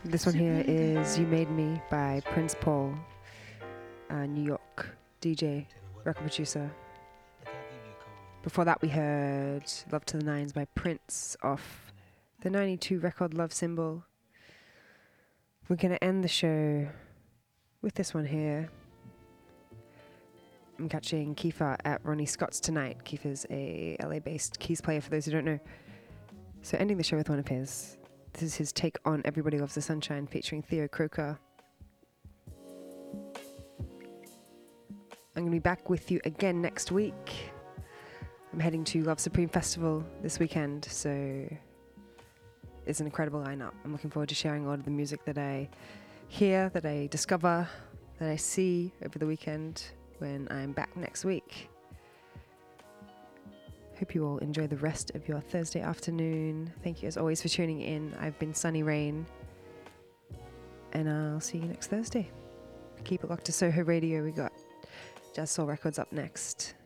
This one here is You Made Me by Prince Paul, New York DJ, record producer. Before that we heard Love to the Nines by Prince off the 92 record Love Symbol. We're going to end the show with this one here. I'm catching Kiefer at Ronnie Scott's tonight. Kiefer's a LA-based keys player, for those who don't know. So ending the show with one of his. This is his take on Everybody Loves the Sunshine featuring Theo Croker. I'm going to be back with you again next week. I'm heading to Love Supreme Festival this weekend, so it's an incredible lineup. I'm looking forward to sharing a lot of the music that I hear, that I discover, that I see over the weekend when I'm back next week. Hope you all enjoy the rest of your Thursday afternoon. Thank you as always for tuning in. I've been Sunny Rain, and I'll see you next Thursday. Keep it locked to Soho Radio. We got Jazz Soul Records up next.